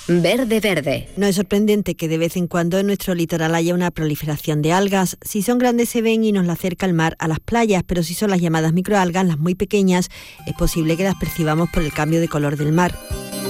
Verde Verde. No es sorprendente que de vez en cuando en nuestro litoral haya una proliferación de algas. Si son grandes se ven y nos la acerca el mar a las playas, pero si son las llamadas microalgas, las muy pequeñas, es posible que las percibamos por el cambio de color del mar.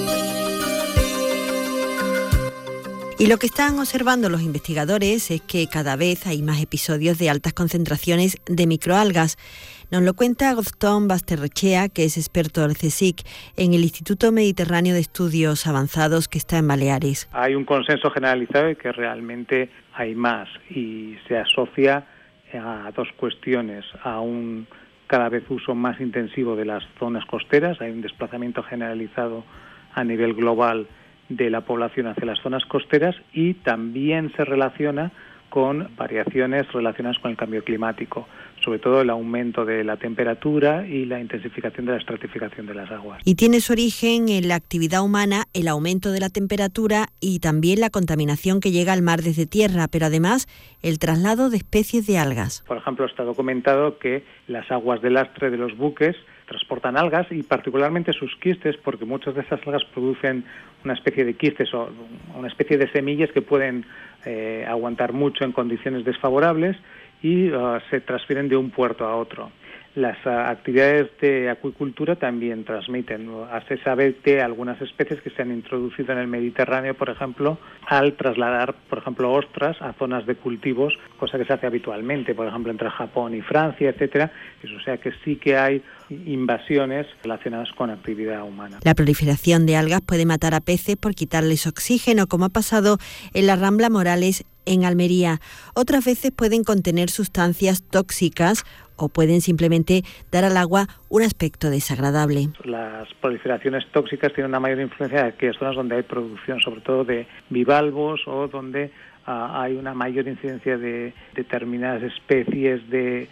Y lo que están observando los investigadores es que cada vez hay más episodios de altas concentraciones de microalgas. Nos lo cuenta Gastón Basterrechea, que es experto del CSIC en el Instituto Mediterráneo de Estudios Avanzados que está en Baleares. Hay un consenso generalizado de que realmente hay más y se asocia a dos cuestiones, a un cada vez uso más intensivo de las zonas costeras, hay un desplazamiento generalizado a nivel global de la población hacia las zonas costeras y también se relaciona con variaciones relacionadas con el cambio climático, sobre todo el aumento de la temperatura y la intensificación de la estratificación de las aguas. Y tiene su origen en la actividad humana, el aumento de la temperatura y también la contaminación que llega al mar desde tierra, pero además el traslado de especies de algas. Por ejemplo, está documentado que las aguas de lastre de los buques transportan algas y particularmente sus quistes, porque muchas de esas algas producen una especie de quistes o una especie de semillas que pueden aguantar mucho en condiciones desfavorables y se transfieren de un puerto a otro. Las actividades de acuicultura también transmiten. Se sabe que algunas especies que se han introducido en el Mediterráneo, por ejemplo, al trasladar, por ejemplo, ostras a zonas de cultivos, cosa que se hace habitualmente, por ejemplo, entre Japón y Francia, etcétera. O sea que sí que hay invasiones relacionadas con actividad humana. La proliferación de algas puede matar a peces por quitarles oxígeno, como ha pasado en la Rambla Morales en Almería. Otras veces pueden contener sustancias tóxicas o pueden simplemente dar al agua un aspecto desagradable. Las proliferaciones tóxicas tienen una mayor influencia en aquellas zonas donde hay producción, sobre todo de bivalvos o donde hay una mayor incidencia de determinadas especies de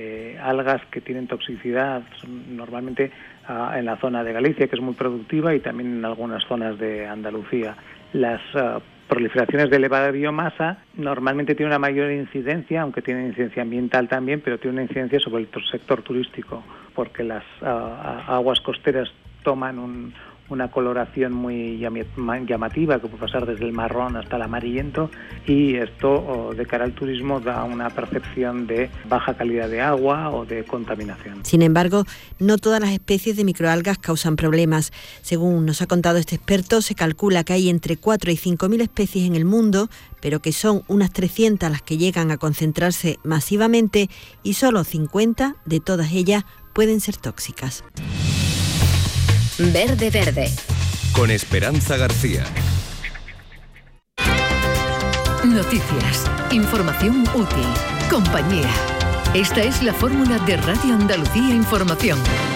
algas que tienen toxicidad, normalmente en la zona de Galicia, que es muy productiva, y también en algunas zonas de Andalucía. Las proliferaciones de elevada biomasa normalmente tienen una mayor incidencia, aunque tienen incidencia ambiental también, pero tienen una incidencia sobre el sector turístico, porque las aguas costeras toman una coloración muy llamativa, que puede pasar desde el marrón hasta el amarillento, y esto de cara al turismo da una percepción de baja calidad de agua o de contaminación. Sin embargo, no todas las especies de microalgas causan problemas. Según nos ha contado este experto, se calcula que hay entre 4 y 5.000 especies en el mundo, pero que son unas 300 las que llegan a concentrarse masivamente y solo 50 de todas ellas pueden ser tóxicas. Verde Verde. Con Esperanza García. Noticias, información útil, compañía. Esta es la fórmula de Radio Andalucía Información.